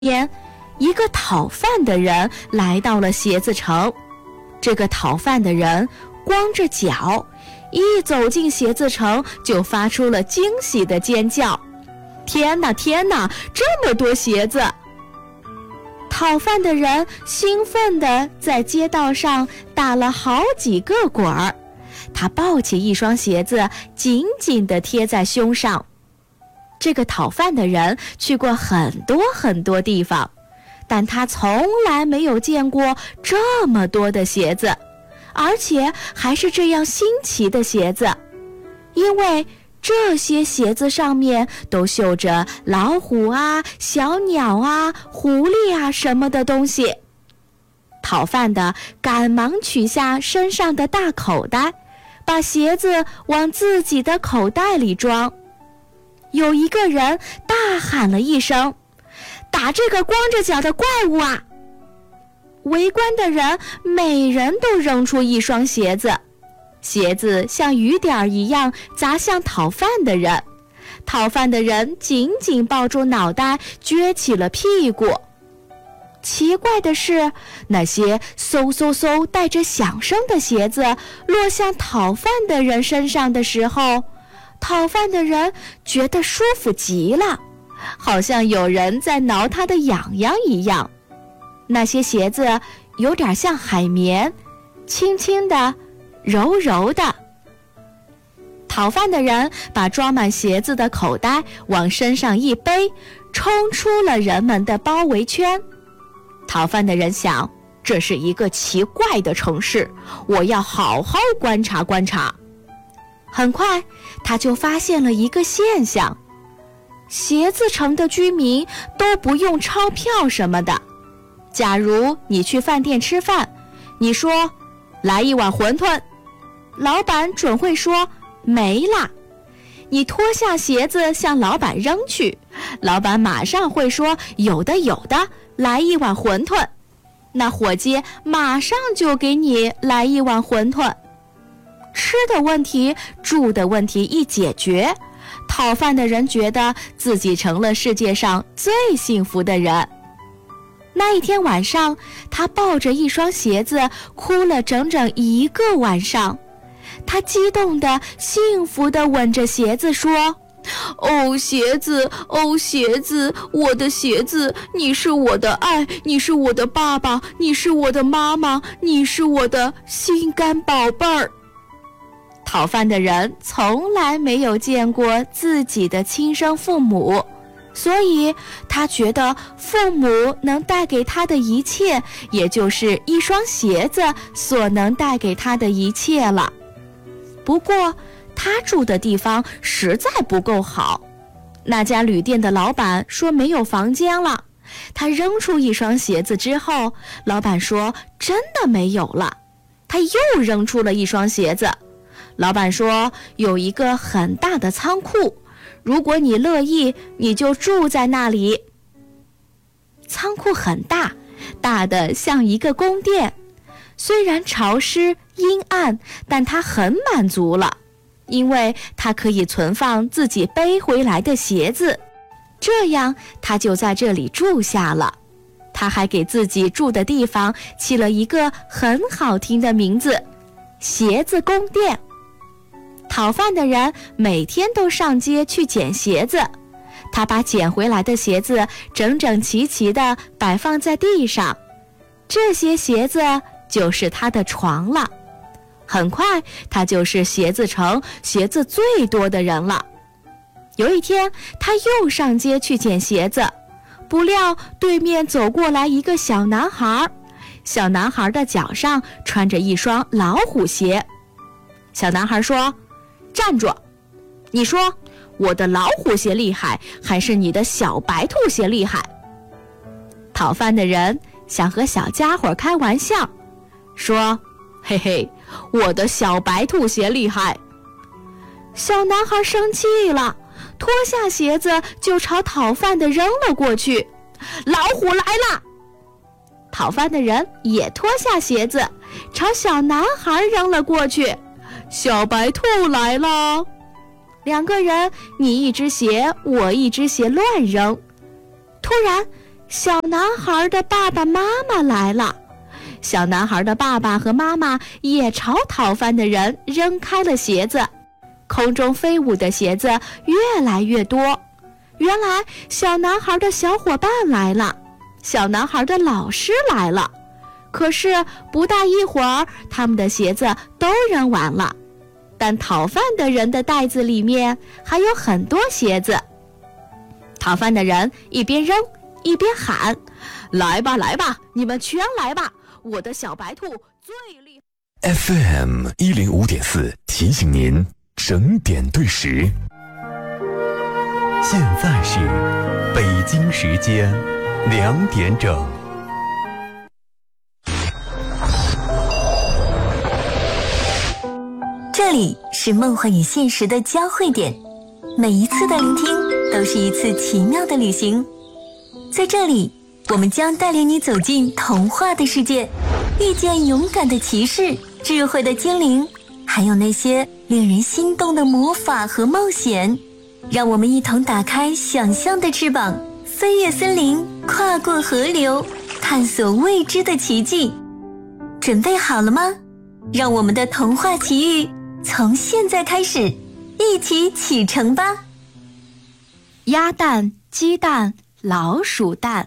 天，一个讨饭的人来到了鞋子城。这个讨饭的人光着脚，一走进鞋子城就发出了惊喜的尖叫：天哪，天哪，这么多鞋子！讨饭的人兴奋地在街道上打了好几个滚儿，他抱起一双鞋子，紧紧地贴在胸上。这个讨饭的人去过很多很多地方，但他从来没有见过这么多的鞋子，而且还是这样新奇的鞋子，因为这些鞋子上面都绣着老虎啊、小鸟啊、狐狸啊什么的东西。讨饭的赶忙取下身上的大口袋，把鞋子往自己的口袋里装。有一个人大喊了一声：打这个光着脚的怪物啊！围观的人每人都扔出一双鞋子，鞋子像雨点一样砸向讨饭的人。讨饭的人紧紧抱住脑袋，撅起了屁股。奇怪的是，那些嗖嗖嗖带着响声的鞋子落向讨饭的人身上的时候，讨饭的人觉得舒服极了，好像有人在挠他的痒痒一样。那些鞋子有点像海绵，轻轻的，柔柔的。讨饭的人把装满鞋子的口袋往身上一背，冲出了人们的包围圈。讨饭的人想，这是一个奇怪的城市，我要好好观察观察。很快他就发现了一个现象，鞋子城的居民都不用钞票什么的。假如你去饭店吃饭，你说来一碗馄饨，老板准会说没啦。你脱下鞋子向老板扔去，老板马上会说有的有的，来一碗馄饨。那伙计马上就给你来一碗馄饨。吃的问题、住的问题一解决，讨饭的人觉得自己成了世界上最幸福的人。那一天晚上，他抱着一双鞋子哭了整整一个晚上。他激动地、幸福地吻着鞋子说：哦，鞋子，哦，鞋子，我的鞋子，你是我的爱，你是我的爸爸，你是我的妈妈，你是我的心肝宝贝儿。讨饭的人从来没有见过自己的亲生父母，所以他觉得父母能带给他的一切，也就是一双鞋子所能带给他的一切了。不过他住的地方实在不够好，那家旅店的老板说没有房间了。他扔出一双鞋子之后，老板说真的没有了。他又扔出了一双鞋子，老板说有一个很大的仓库，如果你乐意，你就住在那里。仓库很大，大得像一个宫殿。虽然潮湿阴暗，但他很满足了，因为他可以存放自己背回来的鞋子。这样他就在这里住下了。他还给自己住的地方起了一个很好听的名字——鞋子宫殿。讨饭的人每天都上街去捡鞋子，他把捡回来的鞋子整整齐齐地摆放在地上，这些鞋子就是他的床了。很快他就是鞋子城鞋子最多的人了。有一天他又上街去捡鞋子，不料对面走过来一个小男孩，小男孩的脚上穿着一双老虎鞋。小男孩说：站住！你说我的老虎鞋厉害，还是你的小白兔鞋厉害？讨饭的人想和小家伙开玩笑，说：嘿嘿，我的小白兔鞋厉害。小男孩生气了，脱下鞋子就朝讨饭的扔了过去。老虎来了！讨饭的人也脱下鞋子朝小男孩扔了过去。小白兔来了！两个人你一只鞋我一只鞋乱扔，突然小男孩的爸爸妈妈来了。小男孩的爸爸和妈妈也朝讨饭的人扔开了鞋子，空中飞舞的鞋子越来越多。原来小男孩的小伙伴来了，小男孩的老师来了。可是不大一会儿，他们的鞋子都扔完了，但讨饭的人的袋子里面还有很多鞋子。讨饭的人一边扔一边喊：来吧来吧，你们全来吧，我的小白兔最厉害。 FM 105.4提醒您整点对时，现在是北京时间2点整。 这里是梦幻与现实的交汇点，每一次的聆听都是一次奇妙的旅行。在这里，我们将带领你走进童话的世界，遇见勇敢的骑士、智慧的精灵，还有那些令人心动的魔法和冒险。让我们一同打开想象的翅膀，飞越森林，跨过河流，探索未知的奇迹。准备好了吗？让我们的童话奇遇从现在开始，一起启程吧！ 鸭蛋、鸡蛋、老鼠蛋。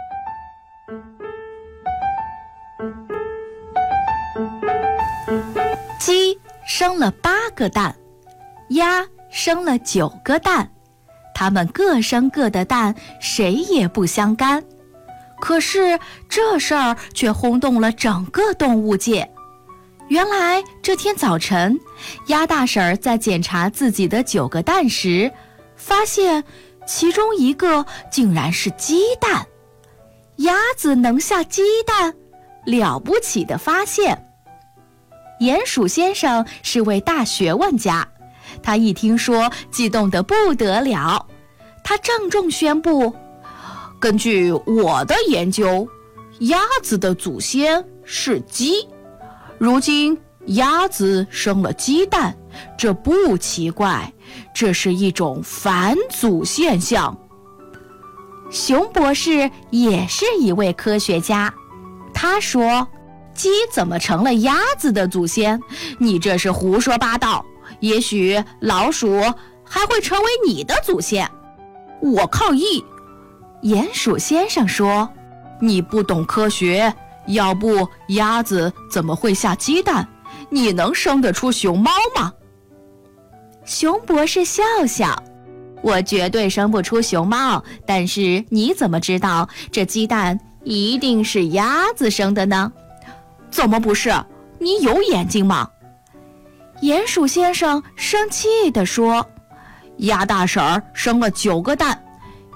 鸡生了8个蛋，鸭生了9个蛋，它们各生各的蛋，谁也不相干。可是这事儿却轰动了整个动物界。原来这天早晨，鸭大婶儿在检查自己的9个蛋时，发现其中一个竟然是鸡蛋。鸭子能下鸡蛋，了不起的发现。鼹鼠先生是位大学问家，他一听说激动得不得了，他郑重宣布：根据我的研究，鸭子的祖先是鸡，如今鸭子生了鸡蛋，这不奇怪，这是一种返祖现象。熊博士也是一位科学家，他说：鸡怎么成了鸭子的祖先？你这是胡说八道，也许老鼠还会成为你的祖先。我抗议！鼹鼠先生说：你不懂科学，要不鸭子怎么会下鸡蛋？你能生得出熊猫吗？熊博士笑笑：我绝对生不出熊猫，但是你怎么知道这鸡蛋一定是鸭子生的呢？怎么不是？你有眼睛吗？鼹鼠先生生气地说：鸭大婶儿生了9个蛋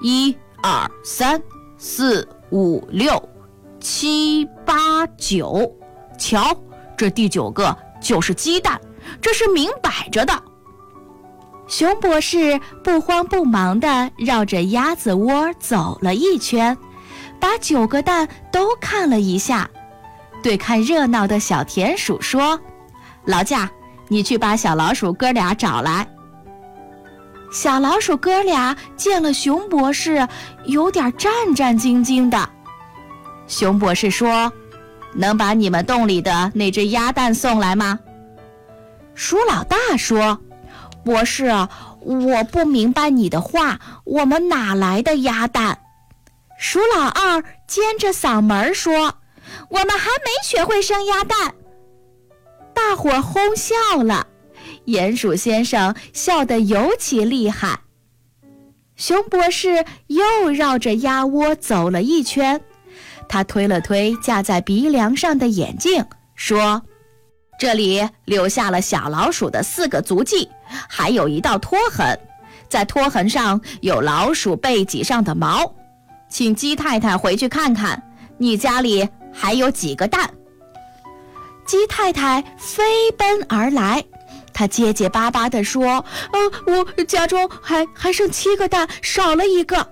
，1、2、3、4、5、6、7、8、9，瞧，这第9个就是鸡蛋，这是明摆着的。熊博士不慌不忙地绕着鸭子窝走了一圈，把9个蛋都看了一下，对看热闹的小田鼠说：劳驾，你去把小老鼠哥俩找来。小老鼠哥俩见了熊博士，有点战战兢兢的。熊博士说：能把你们洞里的那只鸭蛋送来吗？鼠老大说：博士，我不明白你的话，我们哪来的鸭蛋？鼠老二尖着嗓门说：我们还没学会生鸭蛋。大伙儿哄笑了，鼹鼠先生笑得尤其厉害。熊博士又绕着鸭窝走了一圈，他推了推架在鼻梁上的眼镜，说：这里留下了小老鼠的4个足迹，还有一道拖痕，在拖痕上有老鼠背脊上的毛，请鸡太太回去看看，你家里还有几个蛋。鸡太太飞奔而来，她结结巴巴地说：我家中还剩7个蛋，少了一个。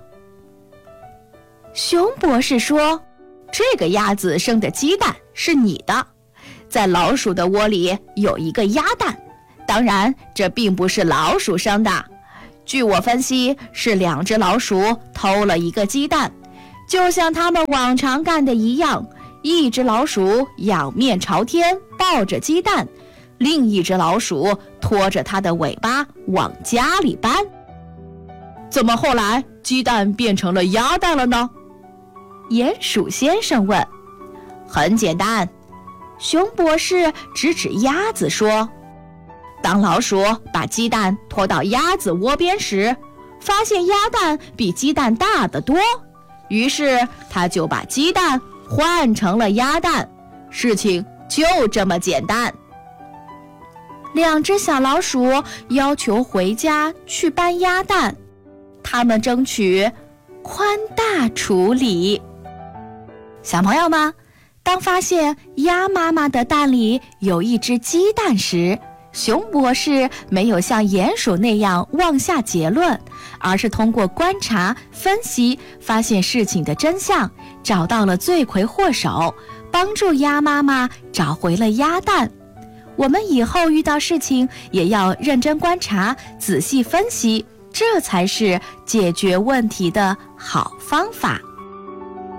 熊博士说：这个鸭子生的鸡蛋是你的，在老鼠的窝里有一个鸭蛋，当然这并不是老鼠生的，据我分析是2只老鼠偷了一个鸡蛋， 就像他们往常干的一样，一只老鼠仰面朝天抱着鸡蛋，另一只老鼠拖着它的尾巴往家里搬。怎么后来鸡蛋变成了鸭蛋了呢？鼹鼠先生问。很简单，熊博士指指鸭子说，当老鼠把鸡蛋拖到鸭子窝边时，发现鸭蛋比鸡蛋大得多，于是他就把鸡蛋换成了鸭蛋，事情就这么简单。两只小老鼠要求回家去搬鸭蛋，他们争取宽大处理。小朋友们，当发现鸭妈妈的蛋里有一只鸡蛋时，熊博士没有像鼹鼠那样妄下结论，而是通过观察、分析，发现事情的真相，找到了罪魁祸首，帮助鸭妈妈找回了鸭蛋。我们以后遇到事情也要认真观察、仔细分析，这才是解决问题的好方法。